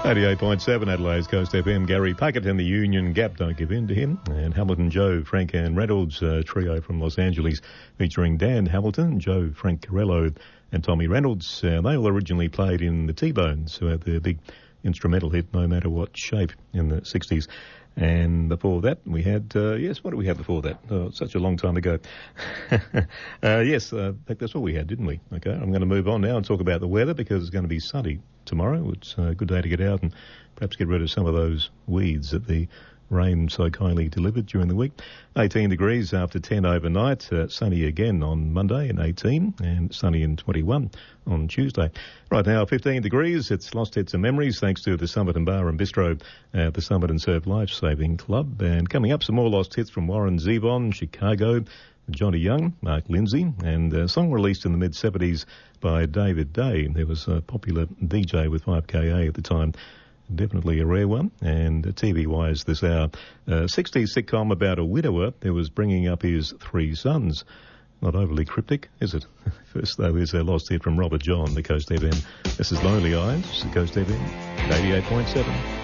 88.7 Adelaide's Coast FM. Gary Puckett and the Union Gap, Don't Give In to Him. And Hamilton Joe, Frank and Reynolds, trio from Los Angeles, featuring Dan Hamilton, Joe Francarello and Tommy Reynolds. They all originally played in the T-Bones, who had their big instrumental hit, No Matter What Shape, in the 60s. And before that, we had, what did we have before that? Oh, such a long time ago. Yes, I think that's all we had, didn't we? Okay, I'm going to move on now and talk about the weather because it's going to be sunny tomorrow. It's a good day to get out and perhaps get rid of some of those weeds that the rain so kindly delivered during the week. 18 degrees after 10 overnight. Sunny again on Monday in 18 and sunny in 21 on Tuesday. Right now, 15 degrees. It's Lost Hits and Memories thanks to the Summit and Bar and Bistro at the Summit and Surf Lifesaving Club. And coming up, some more Lost Hits from Warren Zevon, Chicago, Johnny Young, Mark Lindsay, and a song released in the mid-70s by David Day. There was a popular DJ with 5KA at the time. Definitely a rare one. And TV-wise this hour, 60s sitcom about a widower who was bringing up his 3 sons. Not overly cryptic, is it? First, though, is a lost hit from Robert John, the Coast FM. This is Lonely Eyes, the Coast FM, 88.7.